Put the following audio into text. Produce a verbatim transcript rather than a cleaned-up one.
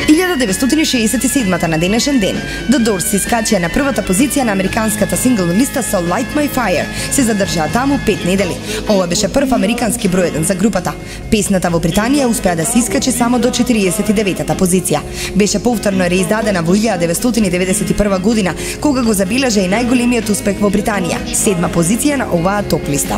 илјада деветстотини шеесет и седма на денешен ден, The Doors се искачија на првата позиција на американската сингл листа со Light My Fire. Се задржаа таму пет недели. Ова беше прв американски број еден за групата. Песната во Британија успеа да се искачи само до четириесет и деветата позиција. Беше повторно реиздадена во илјада деветстотини деветдесет и прва година, кога го забележа и најголемиот успех во Британија, седма позиција на оваа топ листа.